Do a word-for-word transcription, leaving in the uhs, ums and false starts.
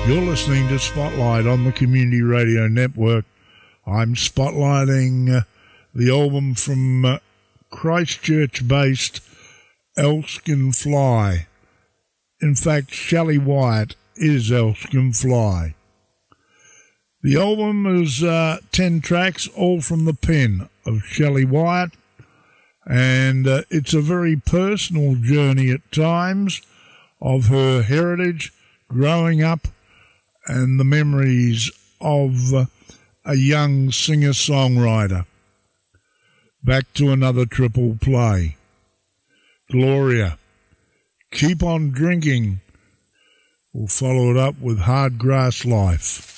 You're listening to Spotlight on the Community Radio Network. I'm spotlighting uh, the album from uh, Christchurch-based Elskin Fly. In fact, Shelley Wyatt is Elskin Fly. The album is uh, ten tracks, all from the pen of Shelley Wyatt, and uh, it's a very personal journey at times of her heritage, growing up, and the memories of uh, a young singer-songwriter. Back to another triple play. Gloria, Keep on Drinking. We'll follow it up with Hard Grass Life.